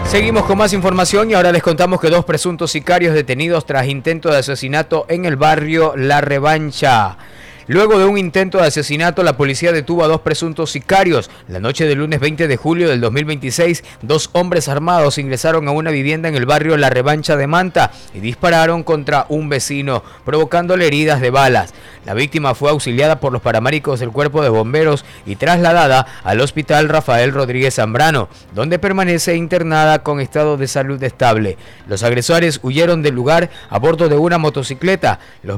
Seguimos con más información y ahora les contamos que dos presuntos sicarios detenidos tras intento de asesinato en el barrio La Revancha. Luego de un intento de asesinato, la policía detuvo a dos presuntos sicarios. La noche del lunes 20 de julio del 2026, dos hombres armados ingresaron a una vivienda en el barrio La Revancha de Manta y dispararon contra un vecino, provocándole heridas de balas. La víctima fue auxiliada por los paramédicos del Cuerpo de Bomberos y trasladada al Hospital Rafael Rodríguez Zambrano, donde permanece internada con estado de salud estable. Los agresores huyeron del lugar a bordo de una motocicleta. Los